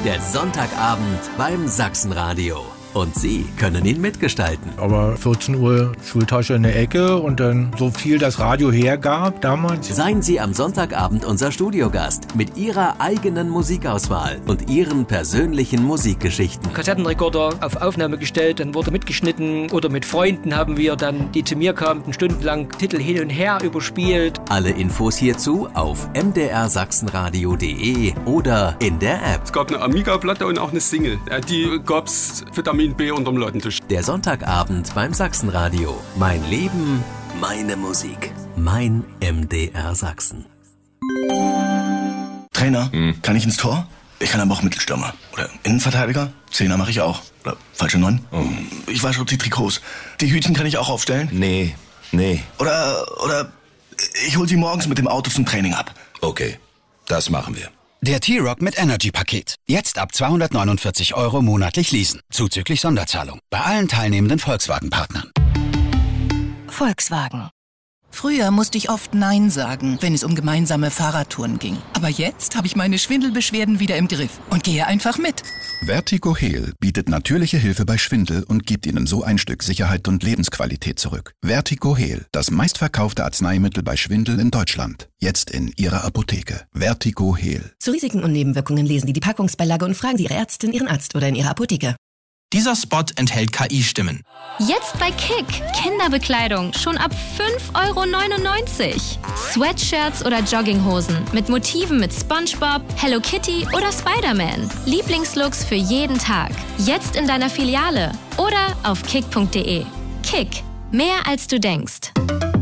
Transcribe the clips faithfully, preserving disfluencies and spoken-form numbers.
Der Sonntagabend beim Sachsenradio. Und Sie können ihn mitgestalten. Aber vierzehn Uhr Schultasche in der Ecke und dann so viel das Radio hergab damals. Seien Sie am Sonntagabend unser Studiogast mit Ihrer eigenen Musikauswahl und Ihren persönlichen Musikgeschichten. Kassettenrekorder auf Aufnahme gestellt, dann wurde mitgeschnitten oder mit Freunden haben wir dann, die zu mir kamen, stundenlang Titel hin und her überspielt. Alle Infos hierzu auf m d r sachsenradio punkt d e oder in der App. Es gab eine Amiga-Platte und auch eine Single. Die gab's Vitamin B unterm Ladentisch. Der Sonntagabend beim Sachsenradio. Mein Leben, meine Musik. Mein M D R Sachsen. Trainer, hm. kann ich ins Tor? Ich kann aber auch Mittelstürmer. Oder Innenverteidiger? Zehner mache ich auch. Oder falsche Neun? Oh. Ich wasche die Trikots. Die Hütchen kann ich auch aufstellen? Nee, nee. Oder, oder ich hol sie morgens mit dem Auto zum Training ab. Okay, das machen wir. Der T-Roc mit Energy-Paket. Jetzt ab zweihundertneunundvierzig Euro monatlich leasen. Zuzüglich Sonderzahlung. Bei allen teilnehmenden Volkswagen-Partnern. Volkswagen. Früher musste ich oft Nein sagen, wenn es um gemeinsame Fahrradtouren ging. Aber jetzt habe ich meine Schwindelbeschwerden wieder im Griff und gehe einfach mit. Vertigo-Heal bietet natürliche Hilfe bei Schwindel und gibt Ihnen so ein Stück Sicherheit und Lebensqualität zurück. Vertigo-Heal, das meistverkaufte Arzneimittel bei Schwindel in Deutschland. Jetzt in Ihrer Apotheke. Vertigo-Heal. Zu Risiken und Nebenwirkungen lesen Sie die Packungsbeilage und fragen Sie Ihre Ärztin, Ihren Arzt oder in Ihrer Apotheke. Dieser Spot enthält K I-Stimmen. Jetzt bei Kick. Kinderbekleidung schon ab fünf Euro neunundneunzig. Sweatshirts oder Jogginghosen mit Motiven mit SpongeBob, Hello Kitty oder Spider-Man. Lieblingslooks für jeden Tag. Jetzt in deiner Filiale oder auf kick punkt d e. Kick. Mehr als du denkst.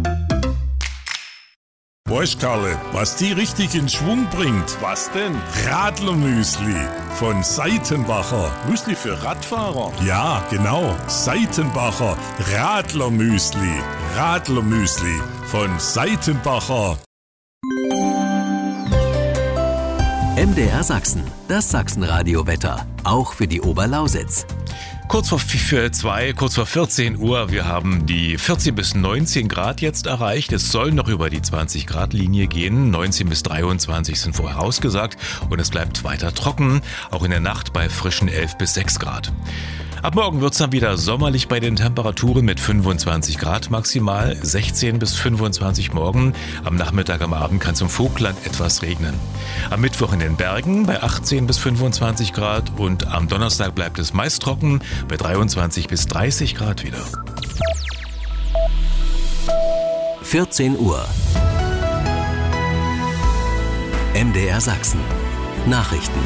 Weißt Karle, was die richtig in Schwung bringt? Was denn? Radlermüsli von Seitenbacher. Müsli für Radfahrer? Ja, genau. Seitenbacher Radlermüsli. Radlermüsli von Seitenbacher. M D R Sachsen, das Sachsenradio-Wetter. Auch für die Oberlausitz. Kurz vor zwei, kurz vor vierzehn Uhr, wir haben die vierzehn bis neunzehn Grad jetzt erreicht. Es soll noch über die zwanzig Grad Linie gehen. neunzehn bis dreiundzwanzig sind vorausgesagt und es bleibt weiter trocken, auch in der Nacht bei frischen elf bis sechs Grad. Ab morgen wird es dann wieder sommerlich bei den Temperaturen mit fünfundzwanzig Grad maximal, sechzehn bis fünfundzwanzig morgen. Am Nachmittag, am Abend kann es im Vogtland etwas regnen. Am Mittwoch in den Bergen bei achtzehn bis fünfundzwanzig Grad und am Donnerstag bleibt es meist trocken bei dreiundzwanzig bis dreißig Grad wieder. vierzehn Uhr. M D R Sachsen. Nachrichten.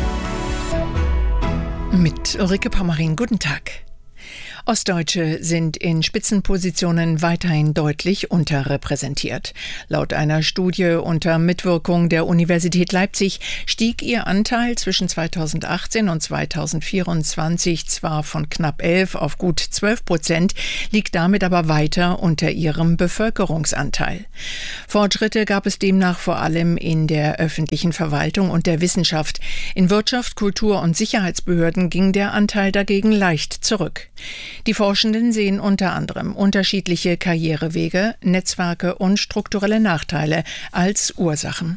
Mit Ulrike Pommerin, guten Tag. Ostdeutsche sind in Spitzenpositionen weiterhin deutlich unterrepräsentiert. Laut einer Studie unter Mitwirkung der Universität Leipzig stieg ihr Anteil zwischen zweitausendachtzehn und zweitausendvierundzwanzig zwar von knapp elf auf gut zwölf Prozent, liegt damit aber weiter unter ihrem Bevölkerungsanteil. Fortschritte gab es demnach vor allem in der öffentlichen Verwaltung und der Wissenschaft. In Wirtschaft, Kultur und Sicherheitsbehörden ging der Anteil dagegen leicht zurück. Die Forschenden sehen unter anderem unterschiedliche Karrierewege, Netzwerke und strukturelle Nachteile als Ursachen.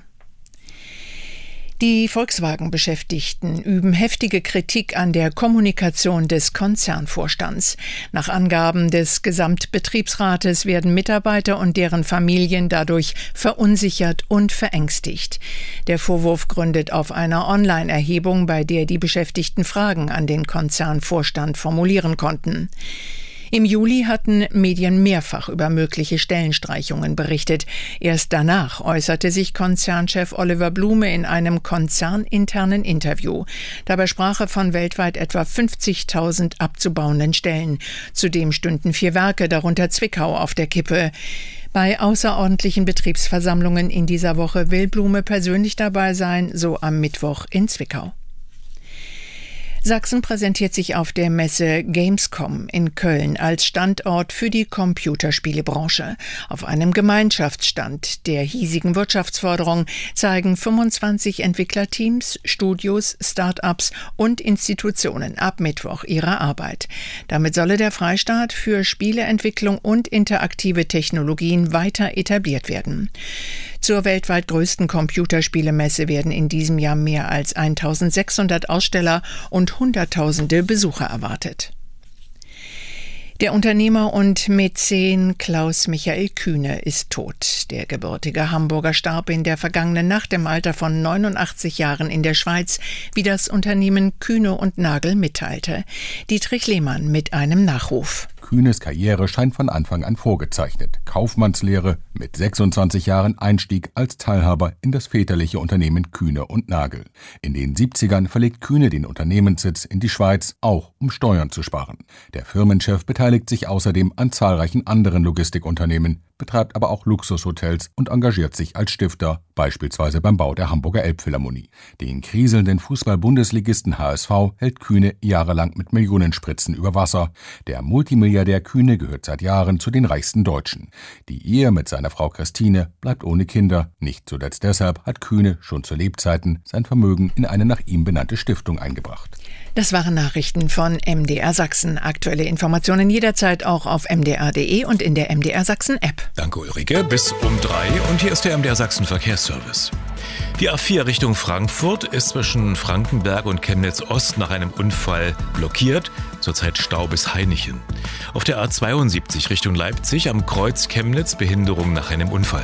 Die Volkswagen-Beschäftigten üben heftige Kritik an der Kommunikation des Konzernvorstands. Nach Angaben des Gesamtbetriebsrates werden Mitarbeiter und deren Familien dadurch verunsichert und verängstigt. Der Vorwurf gründet auf einer Online-Erhebung, bei der die Beschäftigten Fragen an den Konzernvorstand formulieren konnten. Im Juli hatten Medien mehrfach über mögliche Stellenstreichungen berichtet. Erst danach äußerte sich Konzernchef Oliver Blume in einem konzerninternen Interview. Dabei sprach er von weltweit etwa fünfzigtausend abzubauenden Stellen. Zudem stünden vier Werke, darunter Zwickau, auf der Kippe. Bei außerordentlichen Betriebsversammlungen in dieser Woche will Blume persönlich dabei sein, so am Mittwoch in Zwickau. Sachsen präsentiert sich auf der Messe Gamescom in Köln als Standort für die Computerspielebranche. Auf einem Gemeinschaftsstand der hiesigen Wirtschaftsförderung zeigen fünfundzwanzig Entwicklerteams, Studios, Start-ups und Institutionen ab Mittwoch ihre Arbeit. Damit solle der Freistaat für Spieleentwicklung und interaktive Technologien weiter etabliert werden. Zur weltweit größten Computerspielemesse werden in diesem Jahr mehr als eintausendsechshundert Aussteller und Hunderttausende Besucher erwartet. Der Unternehmer und Mäzen Klaus Michael Kühne ist tot. Der gebürtige Hamburger starb in der vergangenen Nacht im Alter von neunundachtzig Jahren in der Schweiz, wie das Unternehmen Kühne und Nagel mitteilte. Dietrich Lehmann mit einem Nachruf. Kühnes Karriere scheint von Anfang an vorgezeichnet. Kaufmannslehre, mit sechsundzwanzig Jahren Einstieg als Teilhaber in das väterliche Unternehmen Kühne und Nagel. In den siebzigern verlegt Kühne den Unternehmenssitz in die Schweiz, auch um Steuern zu sparen. Der Firmenchef beteiligt sich außerdem an zahlreichen anderen Logistikunternehmen, betreibt aber auch Luxushotels und engagiert sich als Stifter, beispielsweise beim Bau der Hamburger Elbphilharmonie. Den kriselnden Fußball-Bundesligisten H S V hält Kühne jahrelang mit Millionenspritzen über Wasser. Der Multimilliardär Kühne gehört seit Jahren zu den reichsten Deutschen. Die Ehe mit seiner Frau Christine bleibt ohne Kinder. Nicht zuletzt deshalb hat Kühne schon zu Lebzeiten sein Vermögen in eine nach ihm benannte Stiftung eingebracht. Das waren Nachrichten von M D R Sachsen. Aktuelle Informationen jederzeit auch auf m d r punkt d e und in der M D R Sachsen App. Danke Ulrike, bis um drei und hier ist der M D R Sachsen Verkehrsservice. Die A vier Richtung Frankfurt ist zwischen Frankenberg und Chemnitz Ost nach einem Unfall blockiert, zurzeit Stau bis Hainichen. Auf der A zweiundsiebzig Richtung Leipzig am Kreuz Chemnitz Behinderung nach einem Unfall.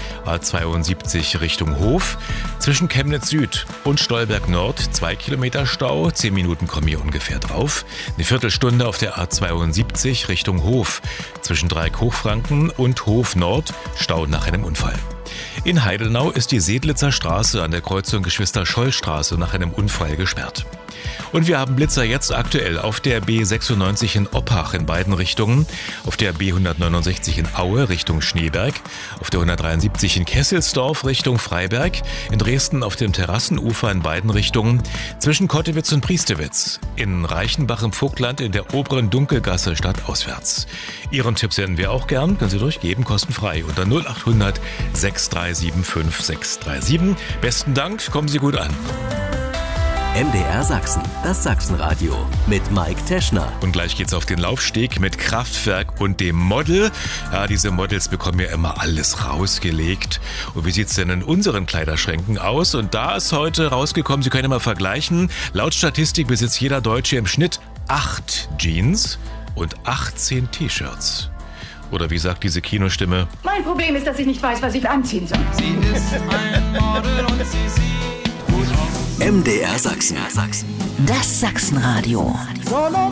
A zweiundsiebzig Richtung Hof, zwischen Chemnitz Süd und Stolberg Nord zwei Kilometer Stau, zehn Minuten kommen hier ungefähr drauf. Eine Viertelstunde auf der A zweiundsiebzig Richtung Hof, zwischen Dreieck Hochfranken und Hof Nord, Stau nach einem Unfall. In Heidenau ist die Sedlitzer Straße an der Kreuzung Geschwister-Scholl-Straße nach einem Unfall gesperrt. Und wir haben Blitzer jetzt aktuell auf der B sechsundneunzig in Oppach in beiden Richtungen, auf der B hundertneunundsechzig in Aue Richtung Schneeberg, auf der hundertdreiundsiebzig in Kesselsdorf Richtung Freiberg, in Dresden auf dem Terrassenufer in beiden Richtungen, zwischen Kottewitz und Priestewitz, in Reichenbach im Vogtland in der oberen Dunkelgasse stadtauswärts. Ihren Tipp senden wir auch gern, können Sie durchgeben, kostenfrei unter null acht hundert sechs drei sieben fünf sechs drei sieben. Besten Dank, kommen Sie gut an. M D R Sachsen, das Sachsenradio mit Mike Teschner. Und gleich geht's auf den Laufsteg mit Kraftwerk und dem Model. Ja, diese Models bekommen ja immer alles rausgelegt. Und wie sieht's denn in unseren Kleiderschränken aus? Und da ist heute rausgekommen, Sie können ja mal vergleichen. Laut Statistik besitzt jeder Deutsche im Schnitt acht Jeans und achtzehn T-Shirts. Oder wie sagt diese Kinostimme? Mein Problem ist, dass ich nicht weiß, was ich anziehen soll. Sie ist ein Model und sie sieht gut aus. M D R Sachsen. Das Sachsenradio.